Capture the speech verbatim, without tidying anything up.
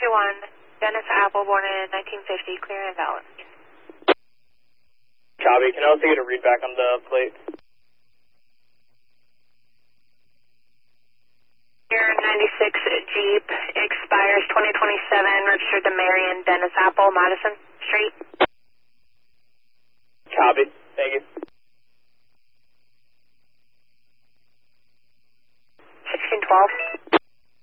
forty-one, Dennis Apple, born in nineteen fifty, clear and valid. Copy. Can I also get a read back on the plate? Year ninety-six Jeep, expires twenty twenty-seven, registered to Marion, Dennis Apple, Madison Street. Copy. Thank you.